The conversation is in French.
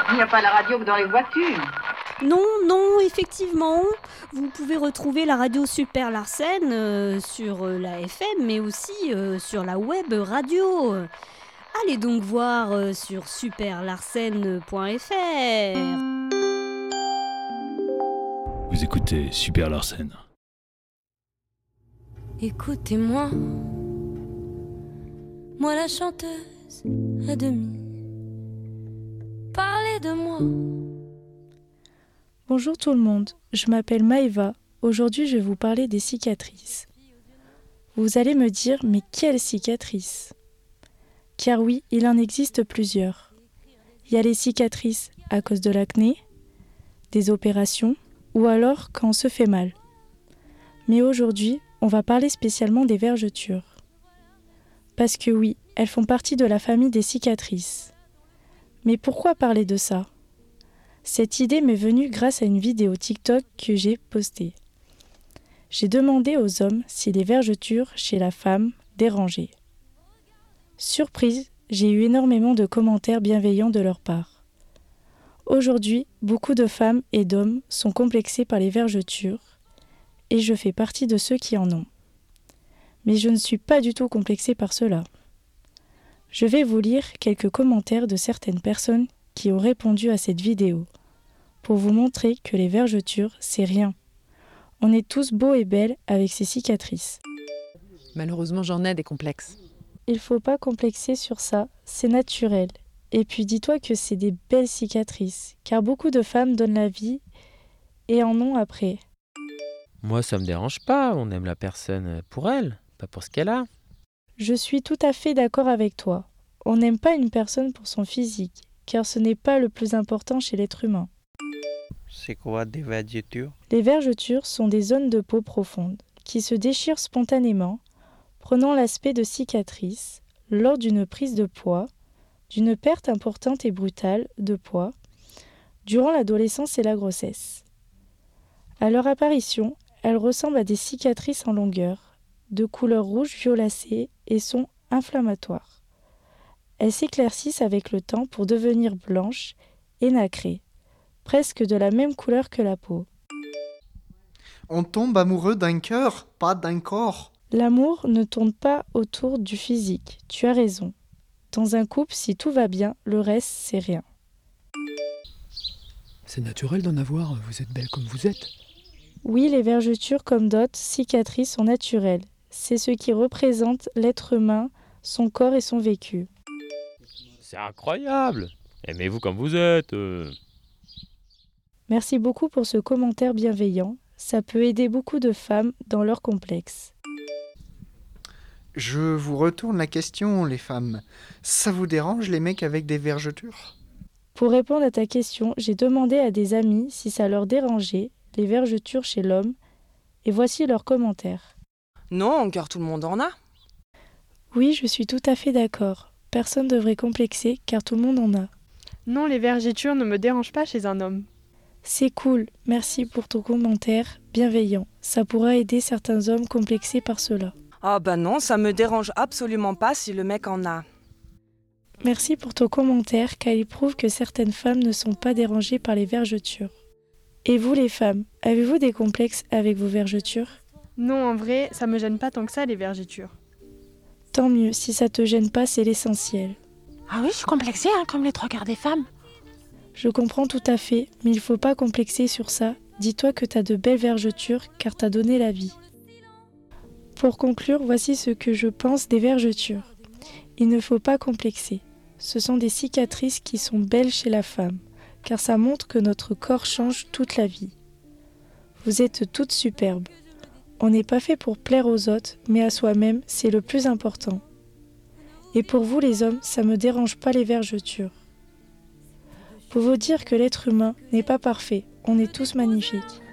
Il n'y a pas la radio que dans les voitures. Non, effectivement. Vous pouvez retrouver la radio Super Larsen sur la FM, mais aussi sur la web radio. Allez donc voir sur superlarsen.fr. Vous écoutez Super Larsen. Écoutez-moi, moi la chanteuse à demi. Parlez de moi. Bonjour tout le monde, je m'appelle Maëva. Aujourd'hui, je vais vous parler des cicatrices. Vous allez me dire, mais quelles cicatrices ? Car oui, il en existe plusieurs. Il y a les cicatrices à cause de l'acné, des opérations ou alors quand on se fait mal. Mais aujourd'hui, on va parler spécialement des vergetures. Parce que oui, elles font partie de la famille des cicatrices. Mais pourquoi parler de ça ? Cette idée m'est venue grâce à une vidéo TikTok que j'ai postée. J'ai demandé aux hommes si les vergetures chez la femme dérangeaient. Surprise, j'ai eu énormément de commentaires bienveillants de leur part. Aujourd'hui, beaucoup de femmes et d'hommes sont complexés par les vergetures et je fais partie de ceux qui en ont. Mais je ne suis pas du tout complexée par cela. Je vais vous lire quelques commentaires de certaines personnes qui ont répondu à cette vidéo pour vous montrer que les vergetures, c'est rien. On est tous beaux et belles avec ces cicatrices. Malheureusement, j'en ai des complexes. Il faut pas complexer sur ça, c'est naturel. Et puis dis-toi que c'est des belles cicatrices, car beaucoup de femmes donnent la vie et en ont après. Moi, ça me dérange pas, on aime la personne pour elle, pas pour ce qu'elle a. Je suis tout à fait d'accord avec toi. On n'aime pas une personne pour son physique, car ce n'est pas le plus important chez l'être humain. C'est quoi des vergetures ? Les vergetures sont des zones de peau profondes qui se déchirent spontanément, prenant l'aspect de cicatrices lors d'une prise de poids, d'une perte importante et brutale de poids, durant l'adolescence et la grossesse. À leur apparition, elles ressemblent à des cicatrices en longueur, de couleur rouge violacée et sont inflammatoires. Elles s'éclaircissent avec le temps pour devenir blanches et nacrées, presque de la même couleur que la peau. On tombe amoureux d'un cœur, pas d'un corps. L'amour ne tourne pas autour du physique, tu as raison. Dans un couple, si tout va bien, le reste, c'est rien. C'est naturel d'en avoir, vous êtes belle comme vous êtes. Oui, les vergetures comme d'autres cicatrices sont naturelles. C'est ce qui représente l'être humain, son corps et son vécu. C'est incroyable. Aimez-vous comme vous êtes. Merci beaucoup pour ce commentaire bienveillant. Ça peut aider beaucoup de femmes dans leur complexe. Je vous retourne la question, les femmes. Ça vous dérange, les mecs avec des vergetures ? Pour répondre à ta question, j'ai demandé à des amis si ça leur dérangeait, les vergetures chez l'homme, et voici leurs commentaires. Non, car tout le monde en a. Oui, je suis tout à fait d'accord. Personne ne devrait complexer, car tout le monde en a. Non, les vergetures ne me dérangent pas chez un homme. C'est cool, merci pour ton commentaire bienveillant. Ça pourra aider certains hommes complexés par cela. Ah bah non, ça me dérange absolument pas si le mec en a. Merci pour ton commentaire, car il prouve que certaines femmes ne sont pas dérangées par les vergetures. Et vous les femmes, avez-vous des complexes avec vos vergetures ? Non, en vrai, ça me gêne pas tant que ça les vergetures. Tant mieux, si ça te gêne pas, c'est l'essentiel. Ah oui, je suis complexée, comme les trois quarts des femmes. Je comprends tout à fait, mais il faut pas complexer sur ça. Dis-toi que t'as de belles vergetures, car t'as donné la vie. Pour conclure, voici ce que je pense des vergetures. Il ne faut pas complexer. Ce sont des cicatrices qui sont belles chez la femme, car ça montre que notre corps change toute la vie. Vous êtes toutes superbes. On n'est pas fait pour plaire aux autres, mais à soi-même, c'est le plus important. Et pour vous les hommes, ça me dérange pas les vergetures. Pour vous dire que l'être humain n'est pas parfait, on est tous magnifiques.